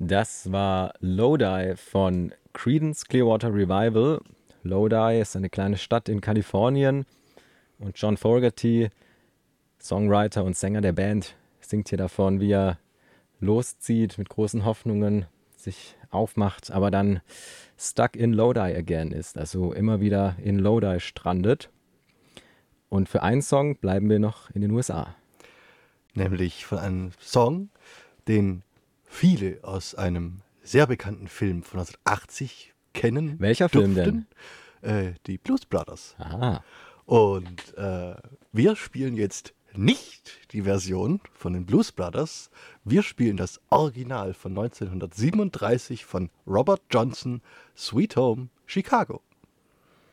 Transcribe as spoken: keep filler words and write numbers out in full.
Das war Lodi von Creedence Clearwater Revival. Lodi ist eine kleine Stadt in Kalifornien und John Fogerty, Songwriter und Sänger der Band, singt hier davon, wie er loszieht mit großen Hoffnungen, sich aufmacht, aber dann stuck in Lodi again ist, also immer wieder in Lodi strandet. Und für einen Song bleiben wir noch in den U S A. Nämlich von einem Song, den viele aus einem sehr bekannten Film von neunzehnhundertachtzig kennen. Welcher Film denn? Äh, die Blues Brothers. Ah. Und äh, wir spielen jetzt nicht die Version von den Blues Brothers, wir spielen das Original von neunzehnhundertsiebenunddreißig von Robert Johnson, Sweet Home, Chicago.